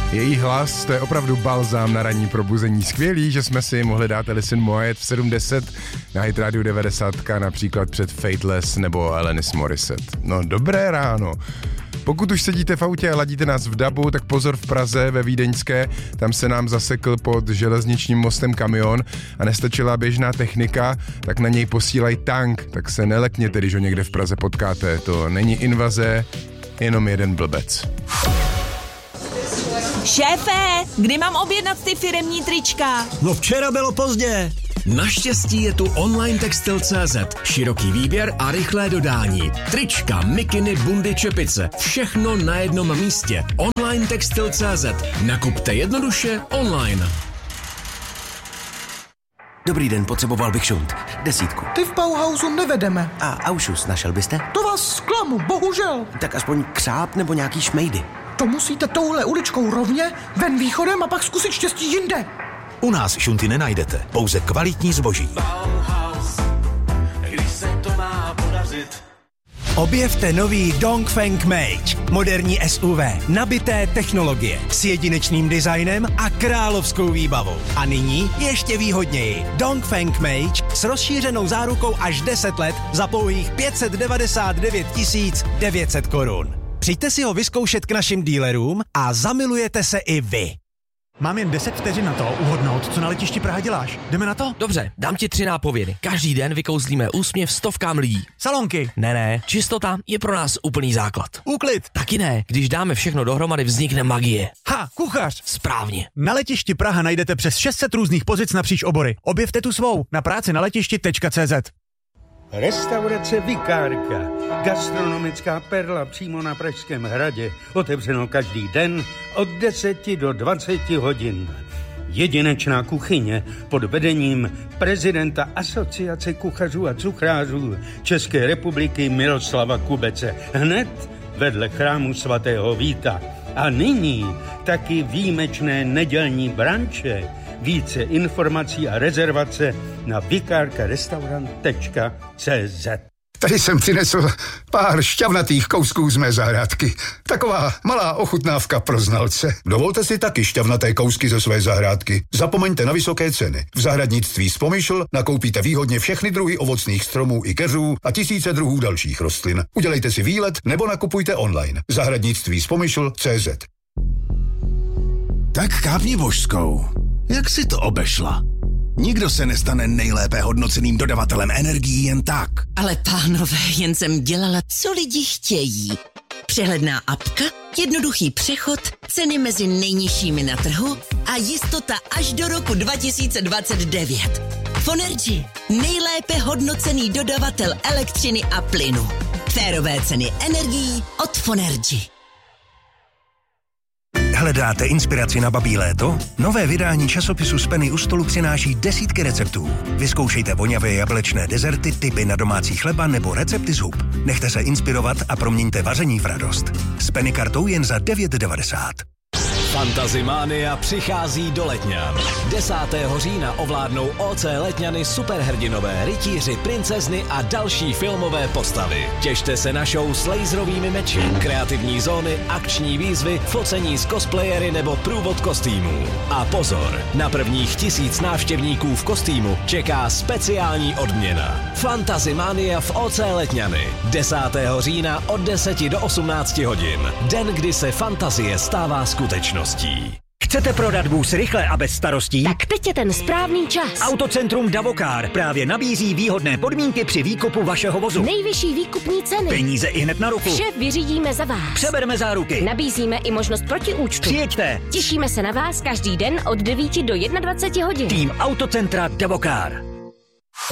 Její hlas, to je opravdu balzám na ranní probuzení. Skvělý, že jsme si mohli dát Alison Moyet v 7:10 na Hit Radio 90, například před Fateless nebo Alanis Morissette. No dobré ráno. Pokud už sedíte v autě a ladíte nás v DABu, tak pozor v Praze, ve Vídeňské, tam se nám zasekl pod železničním mostem kamion a nestačila běžná technika, tak na něj posílají tank, tak se nelekněte, když ho někde v Praze potkáte. To není invaze, jenom jeden blbec. Šéfe, kdy mám objednat ty firemní trička? No včera bylo pozdě. Naštěstí je tu online textil.cz. Široký výběr a rychlé dodání. Trička, mikiny, bundy, čepice. Všechno na jednom místě. Online textil.cz. Nakupte jednoduše online. Dobrý den, potřeboval bych šunt. 10. Ty v Bauhausu nevedeme. A Aušus našel byste? To vás zklamu, bohužel. Tak aspoň křáp nebo nějaký šmejdy. To musíte touhle uličkou rovně, ven východem a pak zkusit štěstí jinde. U nás šunty nenajdete, pouze kvalitní zboží. Bauhaus, když se to má podařit. Objevte nový Dongfeng Mage, moderní SUV, nabité technologie, s jedinečným designem a královskou výbavou. A nyní ještě výhodněji. Dongfeng Mage s rozšířenou zárukou až 10 let za pouhých 599 900 korun. Přijďte si ho vyzkoušet k našim dealerům a zamilujete se i vy. Mám jen 10 vteřin na to uhodnout, co na letišti Praha děláš. Jdeme na to? Dobře, dám ti 3 nápovědy. Každý den vykouzlíme úsměv stovkám lidí. Salonky. Ne, čistota je pro nás úplný základ. Úklid. Taky ne, když dáme všechno dohromady, vznikne magie. Kuchař. Správně. Na letišti Praha najdete přes 600 různých pozic napříč obory. Objevte tu svou na práci na letišti.cz. Restaurace Vikárka, gastronomická perla přímo na Pražském hradě, otevřeno každý den od 10 do 20 hodin. Jedinečná kuchyně pod vedením prezidenta Asociace kuchařů a cuchrářů České republiky Miroslava Kubece, hned vedle chrámu svatého Víta. A nyní taky výjimečné nedělní branče. Více informací a rezervace na vikarkarestaurant.cz. Tady jsem přinesl pár šťavnatých kousků z mé zahrádky. Taková malá ochutnávka pro znalce. Dovolte si taky šťavnaté kousky ze své zahrádky. Zapomeňte na vysoké ceny. V zahradnictví Spomyšl nakoupíte výhodně všechny druhy ovocných stromů i keřů a tisíce druhů dalších rostlin. Udělejte si výlet nebo nakupujte online. Zahradnictví Spomyšl.cz. Tak kápni božskou. Jak si to obešla? Nikdo se nestane nejlépe hodnoceným dodavatelem energií jen tak. Ale pánové, jen jsem dělala, co lidi chtějí. Přehledná apka, jednoduchý přechod, ceny mezi nejnižšími na trhu a jistota až do roku 2029. Fonergy, nejlépe hodnocený dodavatel elektřiny a plynu. Férové ceny energií od Fonergy. Hledáte inspiraci na babí léto? Nové vydání časopisu z Penny u stolu přináší desítky receptů. Vyzkoušejte voňavé jablečné dezerty, tipy na domácí chleba nebo recepty z hub. Nechte se inspirovat a proměňte vaření v radost. S Penny kartou jen za 9,90. Fantazimánia přichází do Letňan. 10. října ovládnou OC Letňany superhrdinové, rytíři, princezny a další filmové postavy. Těšte se na show s laserovými meči, kreativní zóny, akční výzvy, focení s cosplayery nebo průvod kostýmů. A pozor, na prvních 1000 návštěvníků v kostýmu čeká speciální odměna. Fantazimánia v OC Letňany. 10. října od 10 do 18 hodin. Den, kdy se fantazie stává skutečností. Chcete prodat vůz rychle a bez starostí? Tak teď je ten správný čas. Autocentrum Davokar právě nabízí výhodné podmínky při výkupu vašeho vozu. Nejvyšší výkupní ceny. Peníze i hned na ruku. Vše vyřídíme za vás. Přebereme záruky. Nabízíme i možnost protiúčtu. Přijeďte. Těšíme se na vás každý den od 9 do 21 hodin. Tým Autocentra Davokar.